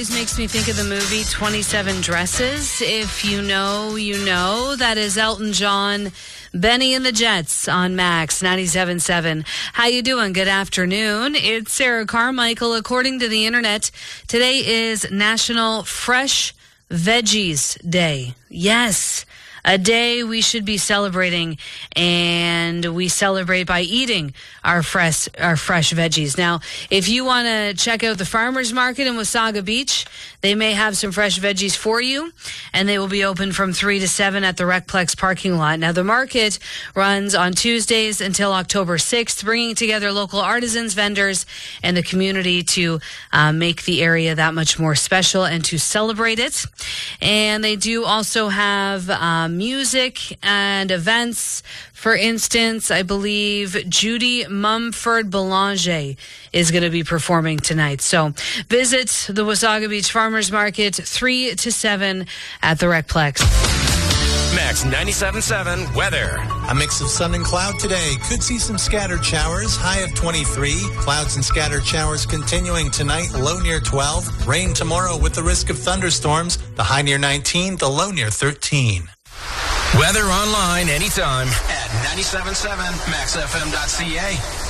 It makes me think of the movie 27 Dresses. If you know, you know. That is Elton John, Benny and the Jets on Max 97.7. How you doing? Good afternoon. It's Sarah Carmichael. According to the internet, today is National Fresh Veggies Day. Yes, a day we should be celebrating, and we celebrate by eating our fresh veggies. Now, if you want to check out the farmers market in Wasaga Beach, they may have some fresh veggies for you, and they will be open from 3 to 7 at the Recplex parking lot. Now, the market runs on Tuesdays until October 6th, bringing together local artisans, vendors, and the community to make the area that much more special and to celebrate it. And they do also have music and events. For instance, I believe Judy Mumford Belanger is going to be performing tonight. So visit the Wasaga Beach Farmers Market 3 to 7 at the Recplex. Max 97.7 weather. A mix of sun and cloud today. Could see some scattered showers. High of 23. Clouds and scattered showers continuing tonight. Low near 12. Rain tomorrow with the risk of thunderstorms. The high near 19. The low near 13. Weather online anytime at 97.7maxfm.ca.